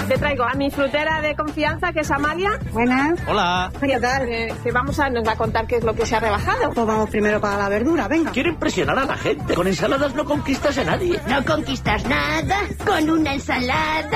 Te traigo a mi frutera de confianza, que es Amalia. Buenas. Hola. ¿Qué tal? Que nos va a contar qué es lo que se ha rebajado. Pues vamos primero para la verdura, venga. Quiero impresionar a la gente. Con ensaladas no conquistas a nadie. No conquistas nada con una ensalada.